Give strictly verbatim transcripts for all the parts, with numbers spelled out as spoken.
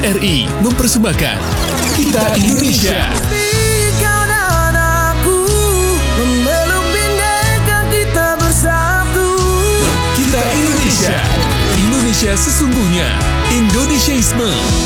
R I mempersembahkan Kita Indonesia. Kau dan aku memeluk bineka kita bersatu. Kita Indonesia. Indonesia sesungguhnya. Indonesiaisme.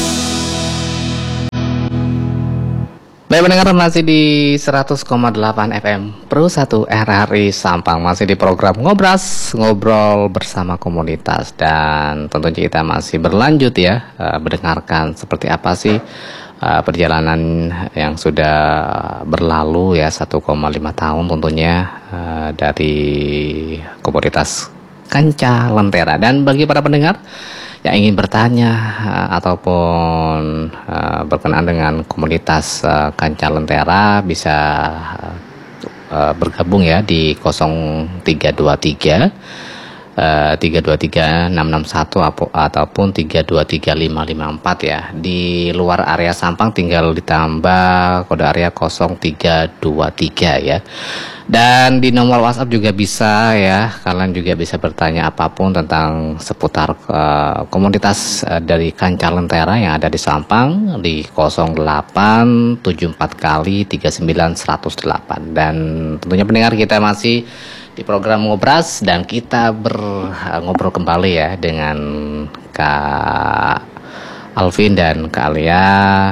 Baik pendengar, masih di seratus koma delapan F M Pro satu R R I Sampang. Masih di program Ngobras, ngobrol bersama komunitas. Dan tentunya kita masih berlanjut ya, uh, mendengarkan seperti apa sih uh, perjalanan yang sudah berlalu ya, satu koma lima tahun tentunya uh, dari komunitas Kanca Lentera. Dan bagi para pendengar yang ingin bertanya uh, ataupun uh, berkenaan dengan komunitas uh, Kanca Lentera, bisa uh, bergabung ya di nol tiga dua tiga tiga dua tiga enam enam satu ataupun tiga dua tiga lima lima empat ya. Di luar area Sampang tinggal ditambah kode area nol tiga dua tiga ya. Dan di nomor WhatsApp juga bisa ya, kalian juga bisa bertanya apapun tentang seputar uh, komunitas uh, dari Kanca Lentera yang ada di Sampang di nol delapan tujuh empat kali tiga sembilan seratus delapan. Dan tentunya pendengar, kita masih di program Ngobras dan kita ber, uh, ngobrol kembali ya dengan Kak Alvin dan Kak Alia.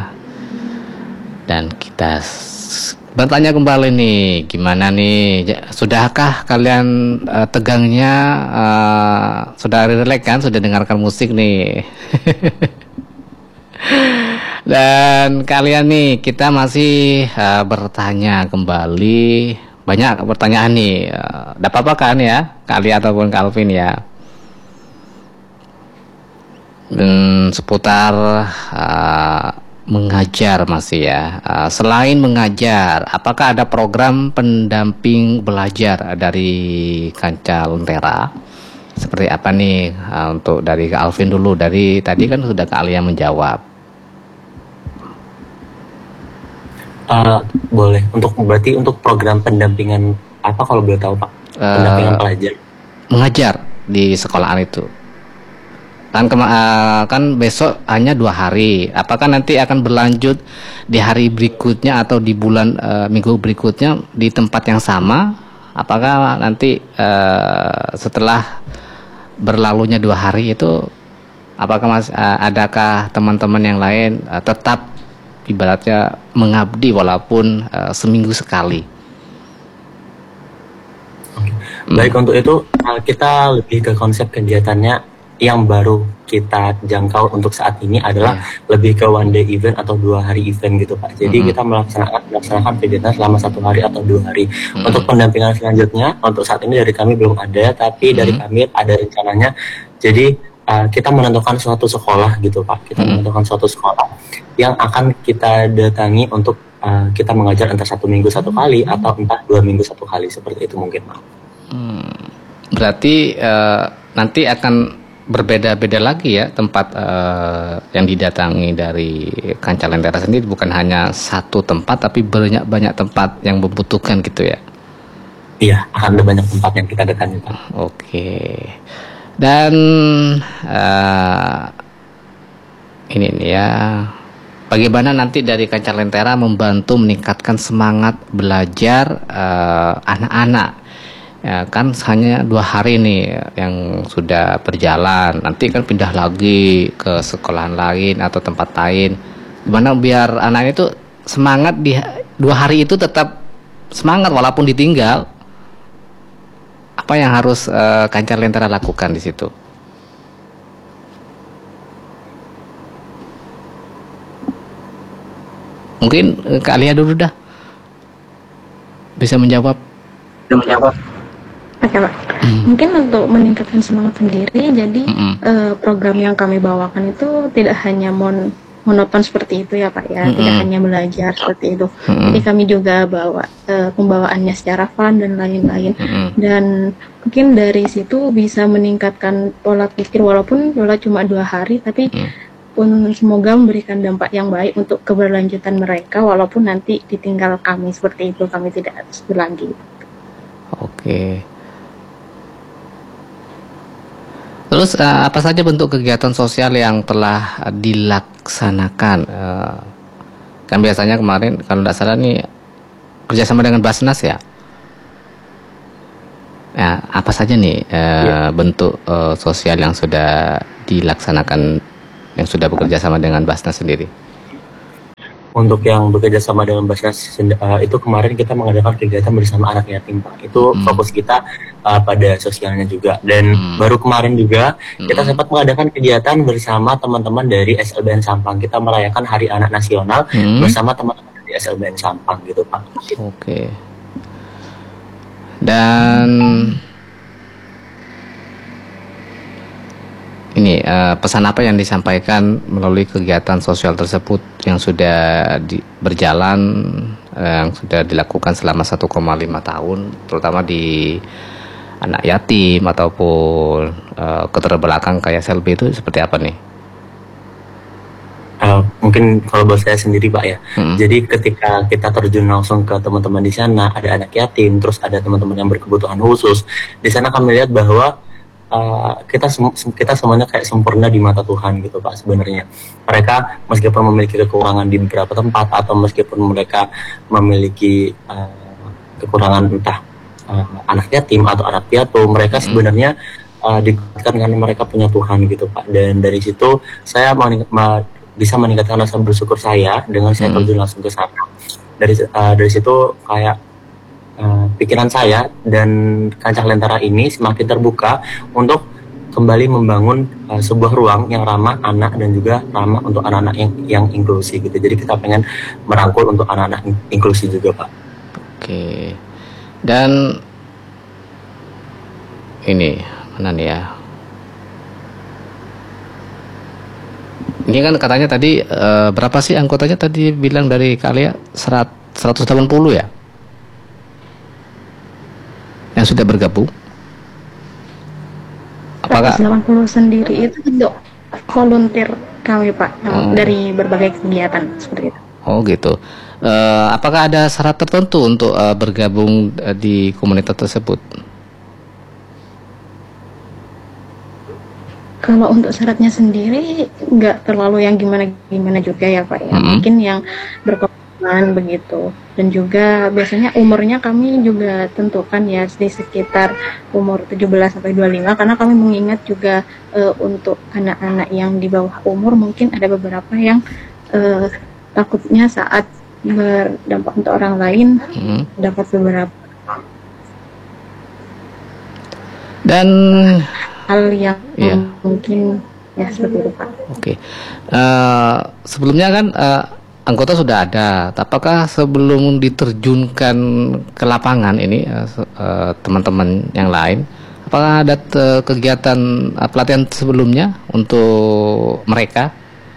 Dan kita bertanya kembali nih, gimana nih, sudahkah kalian uh, tegangnya uh, sudah relax kan, sudah dengarkan musik nih. Dan kalian nih, kita masih uh, bertanya kembali, banyak pertanyaan nih, uh, ada apa-apa kan ya, kalian ataupun Calvin ya, dan seputar uh, mengajar masih ya. Uh, selain mengajar, apakah ada program pendamping belajar dari Kanca Lentera? Seperti apa nih uh, untuk dari Kak Alvin dulu? Dari tadi kan sudah Kak Alia menjawab. Uh, boleh. Untuk berarti untuk program pendampingan apa kalau boleh tahu Pak? Pendampingan uh, pelajar. Mengajar di sekolahan itu. Kan, kema- uh, kan besok hanya dua hari. Apakah nanti akan berlanjut di hari berikutnya atau di bulan uh, minggu berikutnya di tempat yang sama? Apakah nanti uh, setelah berlalunya dua hari itu, apakah mas, uh, adakah teman-teman yang lain uh, tetap ibaratnya mengabdi walaupun uh, seminggu sekali? Baik, hmm. untuk itu uh, kita lebih ke konsep kegiatannya. Yang baru kita jangkau untuk saat ini adalah yeah. lebih ke one day event atau dua hari event gitu Pak. Jadi mm-hmm. kita melaksanakan melaksanakan kegiatan selama satu hari atau dua hari. Mm-hmm. Untuk pendampingan selanjutnya, untuk saat ini dari kami belum ada, tapi mm-hmm. dari kami ada rencananya. Jadi uh, kita menentukan suatu sekolah gitu Pak. Kita mm-hmm. menentukan suatu sekolah yang akan kita datangi untuk uh, kita mengajar entah satu minggu satu kali atau entah dua minggu satu kali, seperti itu mungkin Pak. Hmm. Berarti uh, nanti akan berbeda-beda lagi ya tempat uh, yang didatangi dari Kanca Lentera sendiri, bukan hanya satu tempat tapi banyak banyak tempat yang membutuhkan gitu ya. Iya, akan ada banyak tempat yang kita datangi Pak. Oke. Dan uh, ini nih ya, bagaimana nanti dari Kanca Lentera membantu meningkatkan semangat belajar uh, anak-anak? Ya, kan hanya dua hari nih yang sudah berjalan, nanti kan pindah lagi ke sekolahan lain atau tempat lain. Gimana biar anak itu semangat di dua hari itu tetap semangat walaupun ditinggal? Apa yang harus uh, Kanca Lentera lakukan di situ? Mungkin uh, Kak Alia dulu dah bisa menjawab. Bisa menjawab. Oke Pak, mm. mungkin untuk meningkatkan semangat sendiri, jadi mm-hmm. uh, program yang kami bawakan itu tidak hanya mon monoton seperti itu ya Pak ya, mm-hmm. tidak hanya belajar seperti itu. Mm-hmm. Jadi kami juga bawa uh, pembawaannya secara fun dan lain-lain. Mm-hmm. Dan mungkin dari situ bisa meningkatkan pola pikir walaupun pola cuma dua hari, tapi mm. pun semoga memberikan dampak yang baik untuk keberlanjutan mereka walaupun nanti ditinggal kami seperti itu, kami tidak lagi. Oke. Terus uh, apa saja bentuk kegiatan sosial yang telah dilak dilaksanakan? Uh, kan biasanya kemarin kalau tidak salah nih kerjasama dengan Basnas ya. Ya, apa saja nih uh, ya. bentuk uh, sosial yang sudah dilaksanakan, yang sudah bekerja sama dengan Basnas sendiri? Untuk yang bekerja sama dengan Basnas uh, itu kemarin kita mengadakan kegiatan bersama anak yatim Pak. Itu hmm. fokus kita uh, pada sosialnya juga. Dan hmm. baru kemarin juga hmm. kita sempat mengadakan kegiatan bersama teman-teman dari S L B N Sampang. Kita merayakan Hari Anak Nasional hmm. bersama teman-teman dari S L B N Sampang gitu Pak. Oke. Okay. Dan ini uh, pesan apa yang disampaikan melalui kegiatan sosial tersebut yang sudah di, berjalan, uh, yang sudah dilakukan selama satu koma lima tahun, terutama di anak yatim ataupun uh, keterbelakang kayak S L B itu seperti apa nih? Uh, mungkin kalau buat saya sendiri Pak ya, hmm. jadi ketika kita terjun langsung ke teman-teman di sana, ada anak yatim, terus ada teman-teman yang berkebutuhan khusus, di sana kami lihat bahwa Uh, kita sem kita semuanya kayak sempurna di mata Tuhan gitu Pak sebenarnya. Mereka meskipun memiliki kekurangan di beberapa tempat atau meskipun mereka memiliki uh, kekurangan entah uh, anak yatim atau anak piatu, mereka sebenarnya uh, dikuatkan karena mereka punya Tuhan gitu Pak. Dan dari situ saya mening ma bisa meningkatkan rasa bersyukur saya dengan saya terjun langsung ke sana. Dari uh, dari situ kayak Uh, pikiran saya dan Kancah Lentera ini semakin terbuka untuk kembali membangun uh, sebuah ruang yang ramah anak dan juga ramah untuk anak-anak yang, yang inklusi gitu. Jadi kita pengen merangkul untuk anak-anak inklusi juga Pak. Oke. Dan ini mana nih ya? Ini kan katanya tadi uh, berapa sih anggotanya tadi bilang dari Kalia seratus delapan puluh ya? Yang sudah bergabung? Apakah seratus delapan puluh sendiri itu untuk volunteer kami Pak, oh. dari berbagai kegiatan seperti itu. Oh gitu. Uh, apakah ada syarat tertentu untuk uh, bergabung uh, di komunitas tersebut? Kalau untuk syaratnya sendiri nggak terlalu yang gimana-gimana juga ya Pak ya. Mm-hmm. Mungkin yang berkomitmen begitu, dan juga biasanya umurnya kami juga tentukan ya di sekitar umur tujuh belas sampai dua puluh lima, karena kami mengingat juga uh, untuk anak-anak yang di bawah umur mungkin ada beberapa yang uh, takutnya saat berdampak untuk orang lain hmm. dapat beberapa dan hal yang iya. mungkin ya seperti itu Pak. Oke, okay. uh, sebelumnya kan uh, anggota sudah ada, apakah sebelum diterjunkan ke lapangan ini teman-teman uh, uh, yang lain, apakah ada uh, kegiatan uh, pelatihan sebelumnya untuk mereka?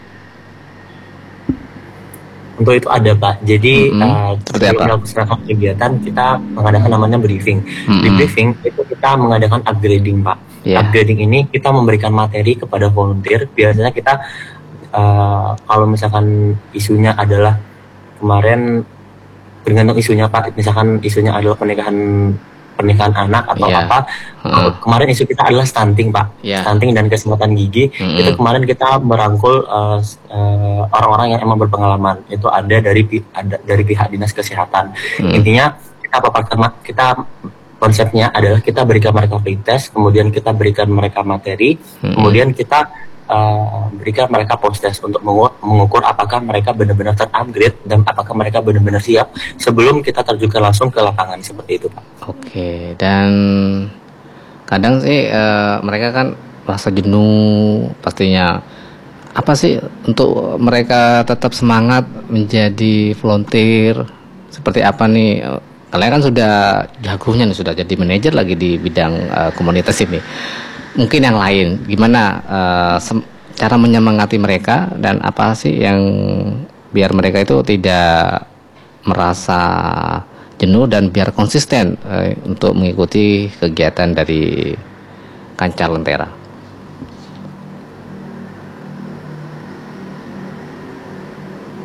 Untuk itu ada Pak. Jadi mm-hmm. uh, sebelum melaksanakan kegiatan kita mengadakan namanya briefing. Mm-hmm. Di briefing itu kita mengadakan upgrading Pak. Yeah. Upgrading ini kita memberikan materi kepada volunteer. Biasanya kita Uh, kalau misalkan isunya adalah kemarin bergantung isunya Pak, misalkan isunya adalah pernikahan pernikahan anak atau yeah. apa, uh. kemarin isu kita adalah stunting Pak, yeah. stunting dan kesehatan gigi. Mm-hmm. Itu kemarin kita merangkul uh, uh, orang-orang yang emang berpengalaman. Itu ada dari ada dari pihak dinas kesehatan. Mm-hmm. Intinya kita paparkan kita konsepnya adalah kita berikan mereka free test, kemudian kita berikan mereka materi, mm-hmm. kemudian kita Uh, berikan mereka post test untuk mengukur, mengukur apakah mereka benar-benar terupgrade dan apakah mereka benar-benar siap sebelum kita terjun langsung ke lapangan seperti itu Pak. Oke, dan kadang sih uh, mereka kan merasa jenuh pastinya. Apa sih untuk mereka tetap semangat menjadi volunteer? Seperti apa nih? Kalian kan sudah jagonya nih, sudah jadi manajer lagi di bidang uh, komunitas ini. Mungkin yang lain, gimana uh, cara menyemangati mereka dan apa sih yang biar mereka itu tidak merasa jenuh dan biar konsisten uh, untuk mengikuti kegiatan dari Kancah Lentera?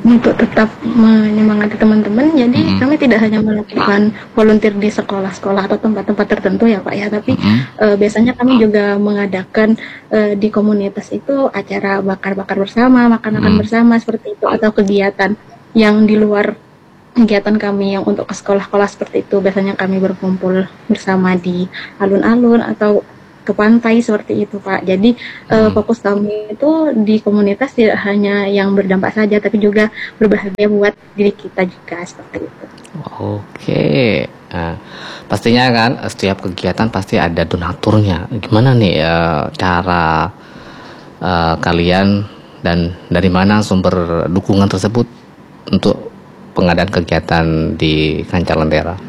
untuk tetap menyemangati teman-teman, jadi Mm-mm. kami tidak hanya melakukan volunteer di sekolah-sekolah atau tempat-tempat tertentu ya Pak ya, tapi Mm-mm. eh, biasanya kami juga mengadakan eh, di komunitas itu acara bakar-bakar bersama, makan-makan Mm. bersama seperti itu, atau kegiatan yang di luar kegiatan kami yang untuk ke sekolah-sekolah seperti itu. Biasanya kami berkumpul bersama di alun-alun atau ke pantai seperti itu Pak. Jadi eh, Hmm. fokus kami itu di komunitas tidak hanya yang berdampak saja, tapi juga berbahagia buat diri kita juga seperti itu. Oke, nah, pastinya kan setiap kegiatan pasti ada donaturnya. Gimana nih eh, cara eh, kalian dan dari mana sumber dukungan tersebut untuk pengadaan kegiatan di Kancar Lentera?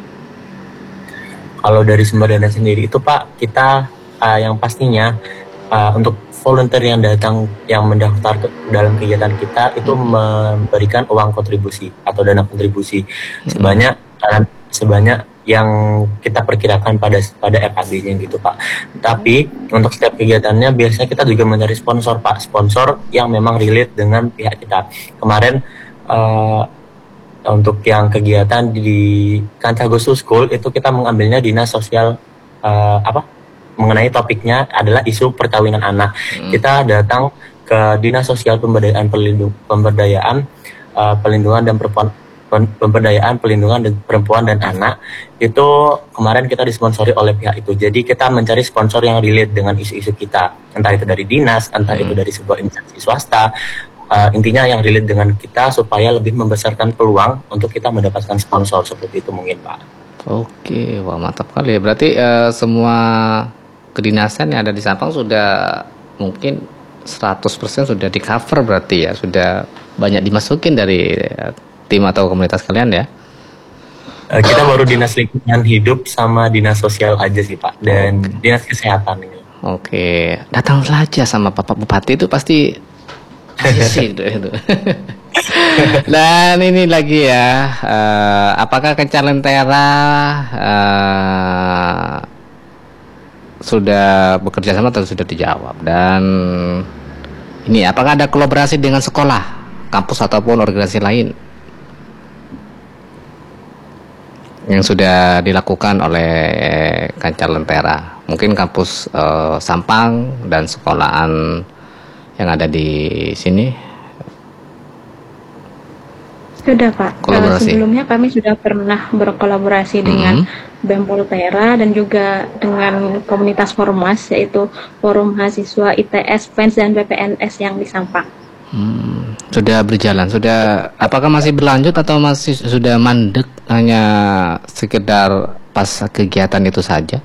Kalau dari sumber dana sendiri itu Pak, kita uh, yang pastinya uh, untuk volunteer yang datang yang mendaftar ke dalam kegiatan kita itu memberikan uang kontribusi atau dana kontribusi sebanyak uh, sebanyak yang kita perkirakan pada pada R K B-nya gitu Pak. Tapi untuk setiap kegiatannya biasanya kita juga mencari sponsor Pak, sponsor yang memang relate dengan pihak kita. Kemarin uh, untuk yang kegiatan di Kancagosu School itu kita mengambilnya dinas sosial uh, apa mengenai topiknya adalah isu perkawinan anak. Hmm. Kita datang ke dinas sosial pemberdayaan pelindung, pemberdayaan uh, pelindungan dan perempuan pemberdayaan pelindungan dan perempuan dan anak itu kemarin kita disponsori oleh pihak itu. Jadi kita mencari sponsor yang relate dengan isu-isu kita, entah itu dari dinas, entah hmm. itu dari sebuah instansi swasta. Uh, intinya yang relate dengan kita supaya lebih membesarkan peluang untuk kita mendapatkan sponsor seperti itu mungkin Pak. Oke, wah mantap kali ya. Berarti uh, semua kedinasan yang ada di Sampang sudah mungkin seratus persen sudah di cover berarti ya, sudah banyak dimasukin dari uh, tim atau komunitas kalian ya? Uh, kita baru dinas lingkungan hidup sama dinas sosial aja sih Pak, dan okay. dinas kesehatan ini. Oke, datang saja sama Bapak Bupati itu pasti sih itu. Dan ini lagi ya, uh, apakah Kancar Lentera uh, sudah bekerja sama atau sudah dijawab? Dan ini apakah ada kolaborasi dengan sekolah, kampus ataupun organisasi lain yang sudah dilakukan oleh Kancar Lentera? Mungkin kampus uh, Sampang dan sekolahan yang ada di sini. Sudah Pak, uh, sebelumnya kami sudah pernah berkolaborasi mm-hmm. dengan B E M Poltera dan juga dengan komunitas Formas, yaitu Forum Mahasiswa I T S, P E N S dan P P N S yang di Sampang. Hmm, sudah berjalan, sudah apakah masih berlanjut atau masih sudah mandek hanya sekedar pas kegiatan itu saja?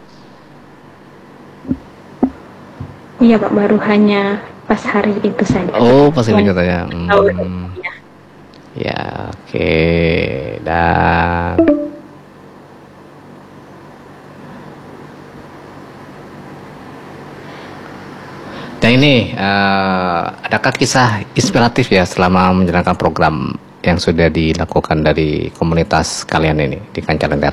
Iya Pak, baru hanya pas hari itu saja. Oh, pas hari itu saja. Hmm. Ya, ya oke. Okay. Dan dan ini uh, adakah kisah inspiratif ya selama menjalankan program yang sudah dilakukan dari komunitas kalian ini di Kancar Lentera?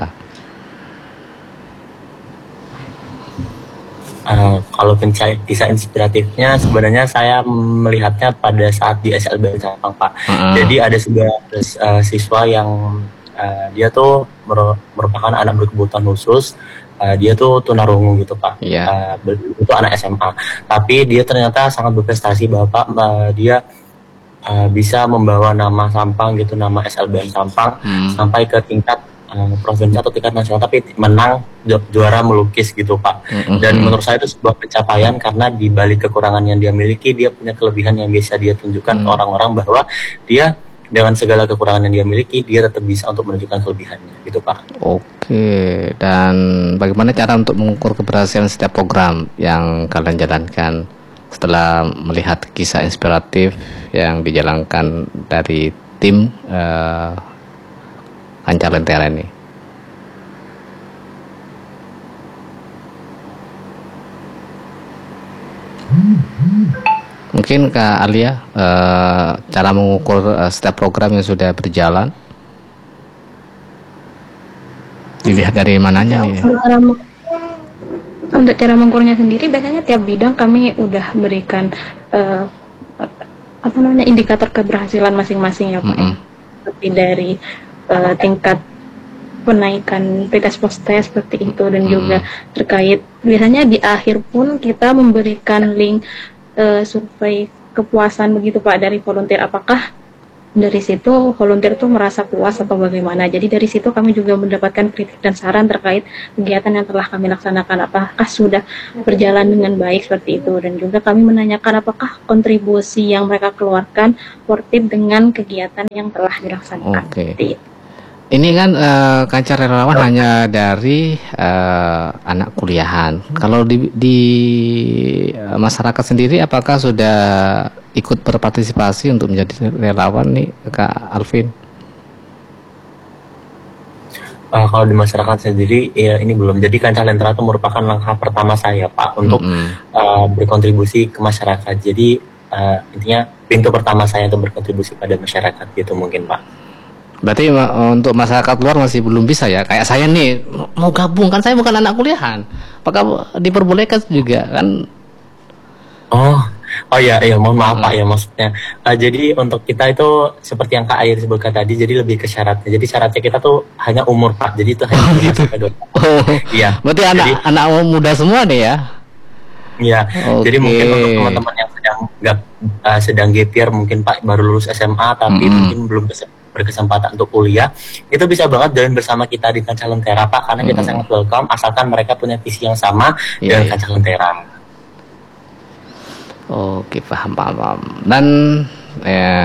Uh, kalau kisah inspiratifnya sebenarnya saya melihatnya pada saat di S L B Sampang Pak. Uh-huh. Jadi ada sebuah uh, siswa yang uh, dia tuh merupakan anak berkebutuhan khusus. Uh, dia tuh tunarungu gitu Pak. Yeah. Uh, itu anak S M A. Tapi dia ternyata sangat berprestasi Bapak. Uh, dia uh, bisa membawa nama Sampang gitu, nama S L B M Sampang hmm. sampai ke tingkat Um, provinsi atau tingkat nasional, tapi menang ju- juara melukis gitu Pak. Mm-hmm. Dan menurut saya itu sebuah pencapaian karena di balik kekurangan yang dia miliki, dia punya kelebihan yang bisa dia tunjukkan mm. ke orang-orang bahwa dia dengan segala kekurangan yang dia miliki, dia tetap bisa untuk menunjukkan kelebihannya gitu Pak. Oke, dan bagaimana cara untuk mengukur keberhasilan setiap program yang kalian jalankan setelah melihat kisah inspiratif yang dijalankan dari tim uh, Kancar Lentera ini? Mungkin Kak Alia, uh, cara mengukur uh, setiap program yang sudah berjalan dilihat dari mananya nih? Untuk cara mengukurnya sendiri, biasanya tiap bidang kami udah berikan uh, apa namanya indikator keberhasilan masing-masing ya Pak. Mm-mm. Seperti dari uh, tingkat penaikan pretest post test seperti itu, dan Mm. juga terkait biasanya di akhir pun kita memberikan link uh, survei kepuasan begitu Pak dari volunteer, apakah dari situ volunteer tuh merasa puas atau bagaimana. Jadi dari situ kami juga mendapatkan kritik dan saran terkait kegiatan yang telah kami laksanakan, apakah sudah berjalan dengan baik seperti itu, dan juga kami menanyakan apakah kontribusi yang mereka keluarkan worth it dengan kegiatan yang telah dilaksanakan. Oke. Seperti itu. Ini kan uh, kancah relawan hanya dari uh, anak kuliahan. Kalau di, di uh, masyarakat sendiri, apakah sudah ikut berpartisipasi untuk menjadi relawan nih, Kak Alvin? Uh, kalau di masyarakat sendiri, ya ini belum. Jadi Kancah Lentera itu merupakan langkah pertama saya, Pak, untuk Mm-hmm. uh, berkontribusi ke masyarakat. Jadi uh, intinya pintu pertama saya untuk berkontribusi pada masyarakat gitu mungkin, Pak. Berarti ma- untuk masyarakat luar masih belum bisa ya? Kayak saya nih mau gabung, kan saya bukan anak kuliahan. Apakah diperbolehkan juga kan? Oh, oh ya, ya mohon maaf Pak ya maksudnya. Uh, jadi untuk kita itu seperti yang Kak Air sebutkan tadi, jadi lebih ke syaratnya. Jadi syaratnya kita tuh hanya umur Pak. Jadi itu hanya Oh, umur gitu. sampai dua puluh. Oh, Iya. berarti anak Jadi- anak muda semua deh ya? Iya. Jadi Oke. mungkin untuk teman-teman yang sedang gap, uh, sedang gap year mungkin Pak baru lulus S M A tapi Mm-mm. mungkin belum kes- berkesempatan untuk kuliah, itu bisa banget join bersama kita di Kancah Lentera Pak, karena kita Mm-mm. sangat welcome asalkan mereka punya visi yang sama Iya, dengan iya. Kancah Lentera. Oke, paham, paham, paham. Dan ya,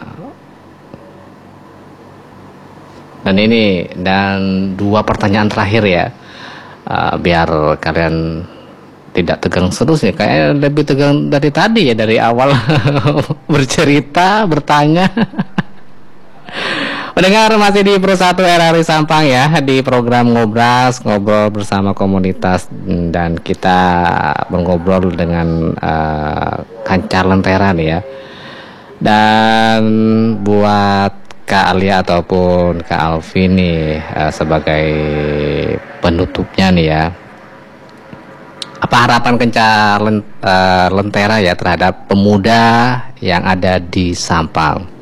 dan ini dan dua pertanyaan terakhir ya, Uh, biar kalian tidak tegang terus ya. Kayaknya lebih tegang dari tadi ya, dari awal bercerita, bertanya. Pendengar masih di Pro satu R R I Sampang ya, di program Ngobras, ngobrol bersama komunitas, dan kita mengobrol dengan uh, Kancah Lentera nih ya. Dan buat Kak Alia ataupun Kak Alvin nih uh, sebagai penutupnya nih ya, apa harapan Kancah Len- uh, Lentera ya terhadap pemuda yang ada di Sampang?